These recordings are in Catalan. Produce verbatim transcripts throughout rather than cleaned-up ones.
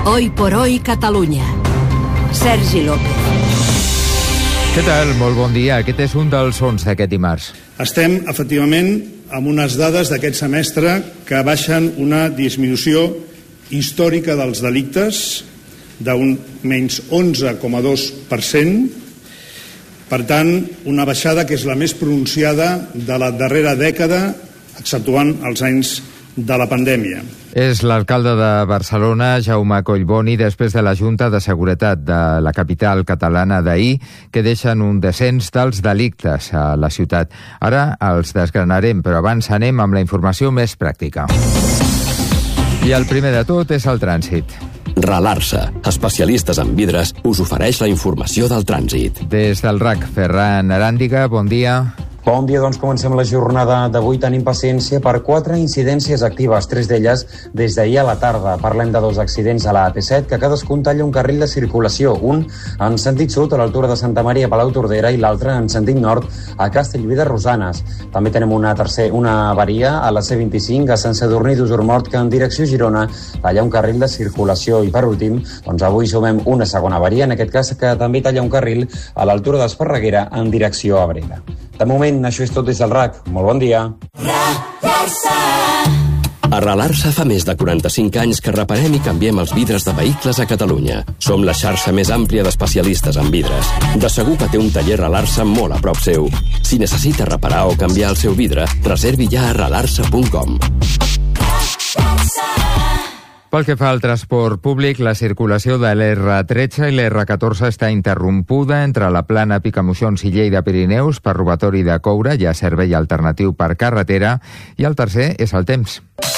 Hoy por hoy Catalunya. Sergi López. Què tal? Molt bon dia. Aquest és un dels sons d'aquest dimarts. Estem, efectivament, amb unes dades d'aquest semestre que baixen una disminució històrica dels delictes d'un menys onze coma dos per cent. Per tant, una baixada que és la més pronunciada de la darrera dècada, exceptuant els anys de la pandèmia. És l'alcalde de Barcelona, Jaume Collboni, després de la Junta de Seguretat de la capital catalana d'ahir, que deixen un descens dels delictes a la ciutat. Ara els desgranarem, però abans anem amb la informació més pràctica. I el primer de tot és el trànsit. Ralarsa, especialistes en vidres, us ofereix la informació del trànsit. Des del R A C, Ferran Aràndiga, bon dia. Bon dia, doncs comencem la jornada d'avui tenint paciència per quatre incidències actives, tres d'elles des d'ahir a la tarda. Parlem de dos accidents a la A P set, que cadascun talla un carril de circulació, un en sentit sud a l'altura de Santa Maria Palau Tordera i l'altre en sentit nord a Castellví de Rosanes. També tenem una, tercer, una avaria a la C vint-i-cinc a Sant Sadurní d'Usurmort, que en direcció Girona talla un carril de circulació. I per últim, doncs avui sumem una segona avaria, en aquest cas que també talla un carril a l'altura d'Esparreguera en direcció a Abrera. De moment, això és tot des del R A C. Molt bon dia. A Ralarsa fa més de quaranta-cinc anys que reparem i canviem els vidres de vehicles a Catalunya. Som la xarxa més àmplia d'especialistes en vidres. De segur que té un taller Ralarsa molt a prop seu. Si necessita reparar o canviar el seu vidre, reservi ja a ralarsa punt com. Pel que fa al transport públic, la circulació de l'R tretze i l'R catorze està interrompuda entre la Plana Picamoixons i Lleida-Pirineus per robatori de coure, hi ha servei alternatiu per carretera, i el tercer és el temps.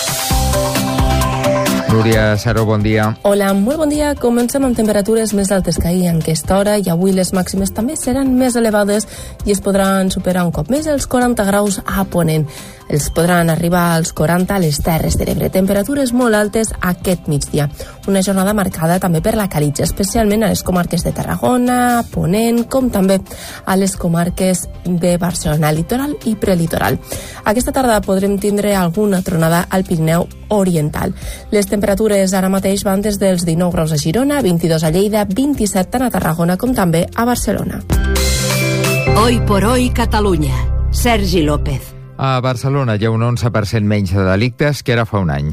Núria Saró, bon dia. Hola, molt bon dia. Comencem amb temperatures més altes que ahir en aquesta hora i avui les màximes també seran més elevades i es podran superar un cop més els quaranta graus a Ponent. Els podran arribar als quaranta a les Terres de l'Ebre. Temperatures molt altes aquest migdia. Una jornada marcada també per la calitja, especialment a les comarques de Tarragona, Ponent, com també a les comarques de Barcelona, litoral i prelitoral. Aquesta tarda podrem tindre alguna tronada al Pirineu Oriental. Les temperatures ara mateix van des dels dinou graus a Girona, vint-i-dos a Lleida, vint-i-set tant a Tarragona com també a Barcelona. Hoy por hoy Catalunya. Sergi López. A Barcelona hi ha un onze per cent menys de delictes que era fa un any.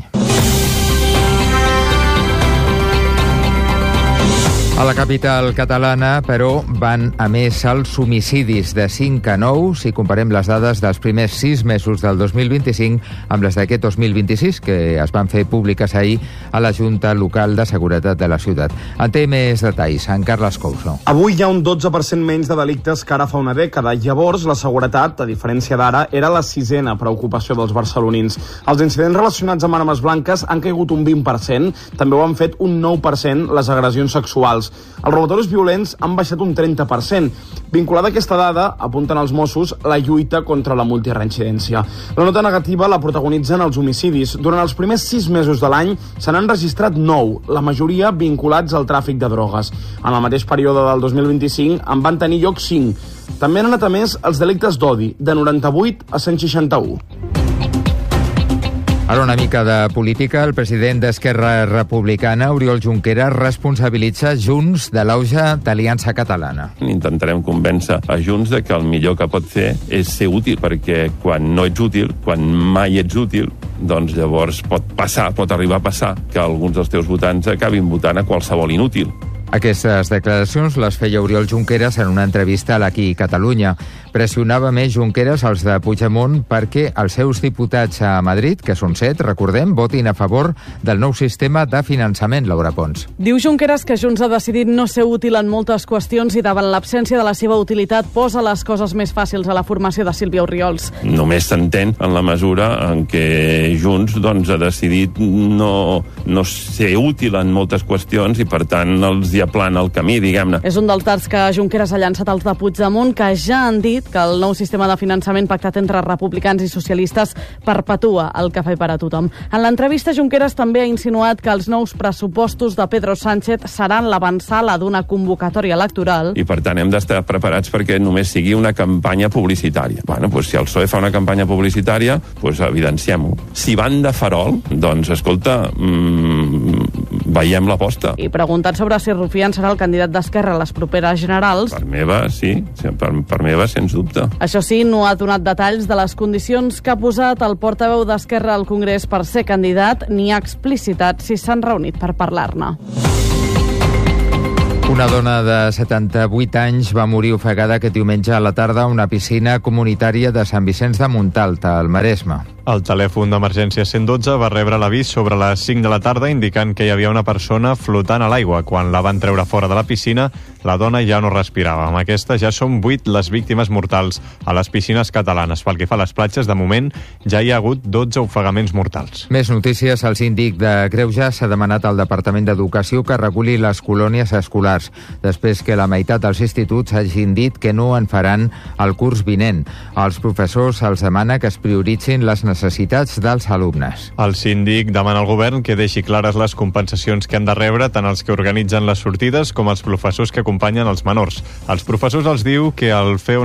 A la capital catalana, però, van a més els homicidis de cinc a nou, si comparem les dades dels primers sis mesos del dos mil vint-i-cinc amb les d'aquest dos mil vint-i-sis, que es van fer públiques ahir a la Junta Local de Seguretat de la ciutat. En té més detalls, en Carles Couso. Avui hi ha un dotze per cent menys de delictes que ara fa una dècada. Llavors, la seguretat, a diferència d'ara, era la sisena preocupació dels barcelonins. Els incidents relacionats amb armes blanques han caigut un vint per cent, també ho han fet un nou per cent les agressions sexuals. Els robatoris violents han baixat un trenta per cent. Vinculada a aquesta dada, apunten els Mossos la lluita contra la multireincidència. La nota negativa la protagonitzen els homicidis. Durant els primers sis mesos de l'any se n'han registrat nou, la majoria vinculats al tràfic de drogues. En el mateix període del dos mil vint-i-cinc en van tenir lloc cinc. També han anat a més els delictes d'odi, de noranta-vuit a cent seixanta-u. Ara una mica de política. El president d'Esquerra Republicana, Oriol Junqueras, responsabilitza Junts de l'auge d'Aliança Catalana. Intentarem convèncer a Junts de que el millor que pot fer és ser útil, perquè quan no ets útil, quan mai ets útil, doncs llavors pot passar, pot arribar a passar que alguns dels teus votants acabin votant a qualsevol inútil. Aquestes declaracions les feia Oriol Junqueras en una entrevista a l'Aquí Catalunya. Pressionava més Junqueras als de Puigdemont perquè els seus diputats a Madrid, que són set, recordem, votin a favor del nou sistema de finançament, Laura Pons. Diu Junqueras que Junts ha decidit no ser útil en moltes qüestions i davant l'absència de la seva utilitat posa les coses més fàcils a la formació de Sílvia Orriols. Només s'entén en la mesura en què Junts doncs, ha decidit no, no ser útil en moltes qüestions i per tant els hi aplana el camí, diguem-ne. És un dels dards que Junqueras ha llançat als de Puigdemont, que ja han dit que el nou sistema de finançament pactat entre republicans i socialistes perpetua el cafè per a tothom. En l'entrevista, Junqueras també ha insinuat que els nous pressupostos de Pedro Sánchez seran l'avançala d'una convocatòria electoral. I per tant hem d'estar preparats perquè només sigui una campanya publicitària. Bueno, doncs si el P S O E fa una campanya publicitària, doncs evidenciem-ho. Si van de farol, doncs escolta, mmm, veiem l'aposta. I preguntat sobre si Rufián serà el candidat d'Esquerra a les properes generals... Per meva, sí. Per, per meva, sens dubte. Això sí, no ha donat detalls de les condicions que ha posat el portaveu d'Esquerra al Congrés per ser candidat, ni ha explicitat si s'han reunit per parlar-ne. Una dona de setanta-vuit anys va morir ofegada aquest diumenge a la tarda a una piscina comunitària de Sant Vicenç de Montalt, al Maresme. El telèfon d'emergència cent dotze va rebre l'avís sobre les cinc de la tarda indicant que hi havia una persona flotant a l'aigua. Quan la van treure fora de la piscina, la dona ja no respirava. Amb aquesta ja són vuit les víctimes mortals a les piscines catalanes. Pel que fa a les platges, de moment ja hi ha hagut dotze ofegaments mortals. Més notícies. El síndic de Greuges s'ha demanat al Departament d'Educació que reguli les colònies escolars, després que la meitat dels instituts hagin dit que no en faran el curs vinent. Els professors els demana que es prioritzin les necessitats dels alumnes. El síndic demana al govern que deixi clares les compensacions que han de rebre tant els que organitzen les sortides com els professors que acompanyen els menors. Els professors els diu que el fer